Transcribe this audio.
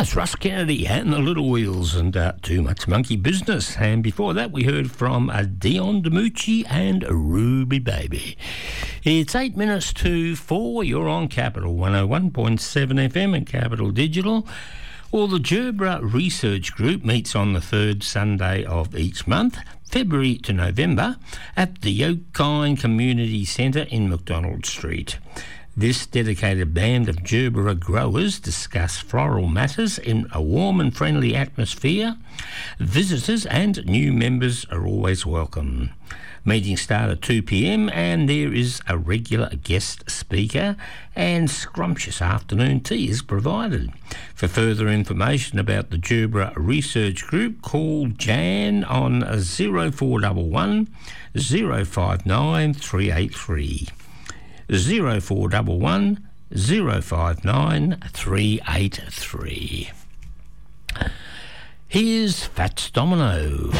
That's Russ Kennedy and the Little Wheels and Too Much Monkey Business. And before that, we heard from Dion DiMucci and Ruby Baby. It's 8 minutes to 4. You're on Capital 101.7 FM and Capital Digital. Well, the Gerbera Research Group meets on the third Sunday of each month, February to November, at the Yokine Community Centre in McDonald Street. This dedicated band of Gerbera growers discuss floral matters in a warm and friendly atmosphere. Visitors and new members are always welcome. Meetings start at 2 p.m. and there is a regular guest speaker and scrumptious afternoon tea is provided. For further information about the Gerbera Research Group, call Jan on 0411 059 383. 0411 059 383. Here's Fats Domino.